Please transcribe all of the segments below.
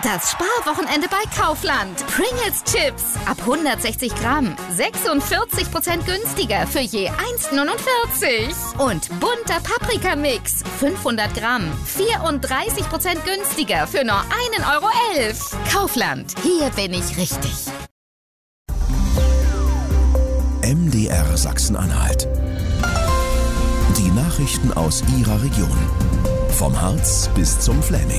Das Sparwochenende bei Kaufland. Pringles Chips ab 160 Gramm. 46% günstiger für je 1,49. Und bunter Paprikamix. 500 Gramm. 34% günstiger für nur 1,11 €. Kaufland. Hier bin ich richtig. MDR Sachsen-Anhalt. Die Nachrichten aus Ihrer Region. Vom Harz bis zum Fläming.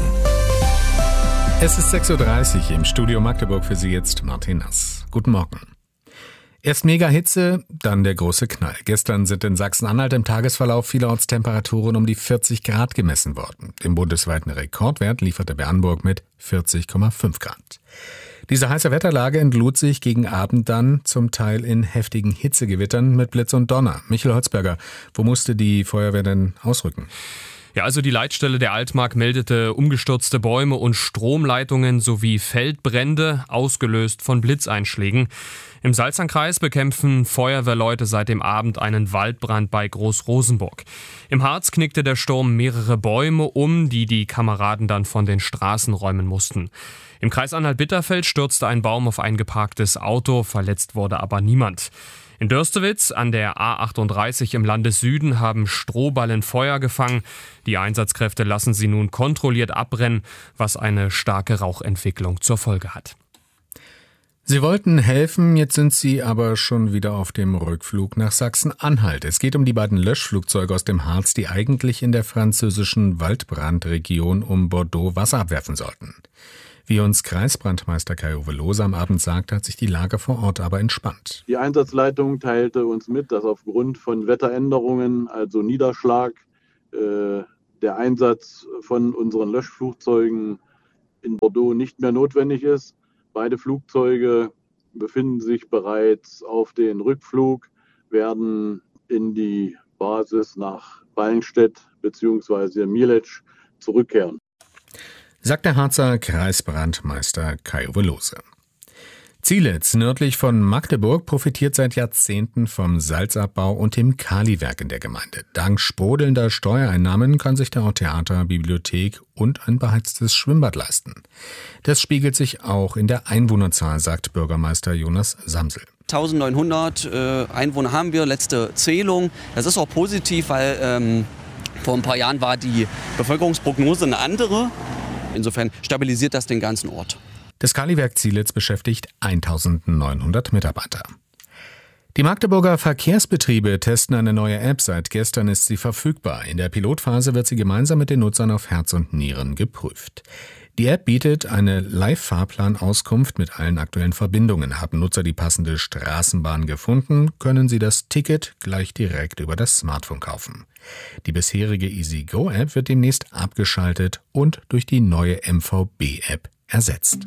Es ist 6:30 Uhr im Studio Magdeburg, für Sie jetzt Martin Nass. Guten Morgen. Erst Mega-Hitze, dann der große Knall. Gestern sind in Sachsen-Anhalt im Tagesverlauf vielerorts Temperaturen um die 40 Grad gemessen worden. Den bundesweiten Rekordwert lieferte Bernburg mit 40,5 Grad. Diese heiße Wetterlage entlud sich gegen Abend dann zum Teil in heftigen Hitzegewittern mit Blitz und Donner. Michael Holzberger, wo musste die Feuerwehr denn ausrücken? Ja, also die Leitstelle der Altmark meldete umgestürzte Bäume und Stromleitungen sowie Feldbrände, ausgelöst von Blitzeinschlägen. Im Salzernkreis bekämpfen Feuerwehrleute seit dem Abend einen Waldbrand bei Groß-Rosenburg. Im Harz knickte der Sturm mehrere Bäume um, die Kameraden dann von den Straßen räumen mussten. Im Kreis Anhalt-Bitterfeld stürzte ein Baum auf ein geparktes Auto, verletzt wurde aber niemand. In Dörstewitz an der A38 im Landessüden haben Strohballen Feuer gefangen. Die Einsatzkräfte lassen sie nun kontrolliert abbrennen, was eine starke Rauchentwicklung zur Folge hat. Sie wollten helfen, jetzt sind Sie aber schon wieder auf dem Rückflug nach Sachsen-Anhalt. Es geht um die beiden Löschflugzeuge aus dem Harz, die eigentlich in der französischen Waldbrandregion um Bordeaux Wasser abwerfen sollten. Wie uns Kreisbrandmeister Kai-Uwe Lohse am Abend sagte, hat sich die Lage vor Ort aber entspannt. Die Einsatzleitung teilte uns mit, dass aufgrund von Wetteränderungen, also Niederschlag, der Einsatz von unseren Löschflugzeugen in Bordeaux nicht mehr notwendig ist. Beide Flugzeuge befinden sich bereits auf den Rückflug, werden in die Basis nach Ballenstedt bzw. Mielec zurückkehren, sagt der Harzer Kreisbrandmeister Kai-Uwe Lohse. Zielitz, nördlich von Magdeburg, profitiert seit Jahrzehnten vom Salzabbau und dem Kaliwerk in der Gemeinde. Dank sprudelnder Steuereinnahmen kann sich der Ort Theater, Bibliothek und ein beheiztes Schwimmbad leisten. Das spiegelt sich auch in der Einwohnerzahl, sagt Bürgermeister Jonas Samsel. 1900 Einwohner haben wir, letzte Zählung. Das ist auch positiv, weil vor ein paar Jahren war die Bevölkerungsprognose eine andere. Insofern stabilisiert das den ganzen Ort. Das Kaliwerk Zielitz beschäftigt 1900 Mitarbeiter. Die Magdeburger Verkehrsbetriebe testen eine neue App. Seit gestern ist sie verfügbar. In der Pilotphase wird sie gemeinsam mit den Nutzern auf Herz und Nieren geprüft. Die App bietet eine Live-Fahrplanauskunft mit allen aktuellen Verbindungen. Haben Nutzer die passende Straßenbahn gefunden, können sie das Ticket gleich direkt über das Smartphone kaufen. Die bisherige EasyGo-App wird demnächst abgeschaltet und durch die neue MVB-App ersetzt.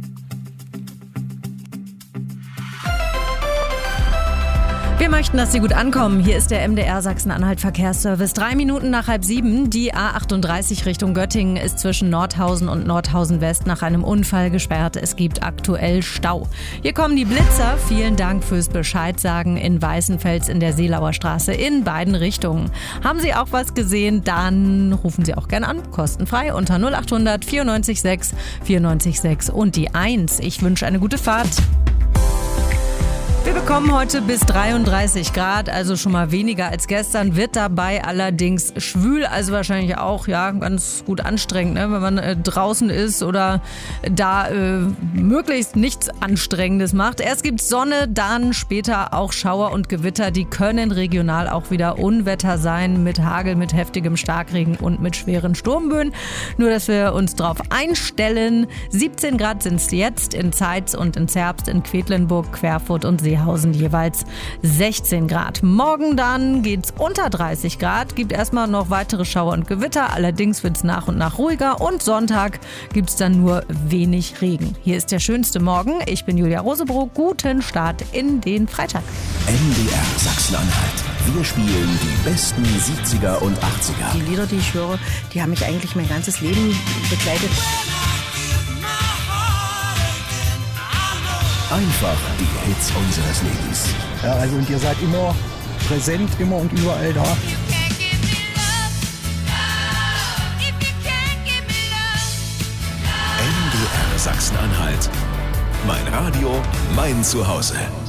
Wir möchten, dass Sie gut ankommen. Hier ist der MDR Sachsen-Anhalt Verkehrsservice. 7 Minuten nach 6:30. Die A38 Richtung Göttingen ist zwischen Nordhausen und Nordhausen West nach einem Unfall gesperrt. Es gibt aktuell Stau. Hier kommen die Blitzer. Vielen Dank fürs Bescheidsagen in Weißenfels in der Seelauer Straße in beiden Richtungen. Haben Sie auch was gesehen? Dann rufen Sie auch gerne an. Kostenfrei unter 0800 94 6 94 6 und die 1. Ich wünsche eine gute Fahrt. Wir bekommen heute bis 33 Grad, also schon mal weniger als gestern, wird dabei allerdings schwül, also wahrscheinlich auch ganz gut anstrengend, ne? Wenn man draußen ist oder da möglichst nichts Anstrengendes macht. Erst gibt's Sonne, dann später auch Schauer und Gewitter, die können regional auch wieder Unwetter sein mit Hagel, mit heftigem Starkregen und mit schweren Sturmböen. Nur, dass wir uns darauf einstellen. 17 Grad sind es jetzt in Zeitz und in Zerbst, in Quedlinburg, Querfurt und Seehausen jeweils 16 Grad. Morgen dann geht's unter 30 Grad, gibt erstmal noch weitere Schauer und Gewitter, allerdings wird's nach und nach ruhiger und Sonntag gibt's dann nur wenig Regen. Hier ist der schönste Morgen. Ich bin Julia Rosebrock. Guten Start in den Freitag. MDR Sachsen-Anhalt. Wir spielen die besten 70er und 80er. Die Lieder, die ich höre, die haben mich eigentlich mein ganzes Leben begleitet. Einfach die Hits unseres Lebens. Ja, also und ihr seid immer präsent, immer und überall da. MDR Sachsen-Anhalt. Mein Radio, mein Zuhause.